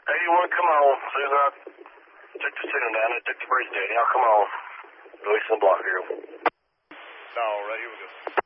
81, come on. As soon as I took the signal down, I took the bridge down. Y'all come on. Release the block here. All right, here we go.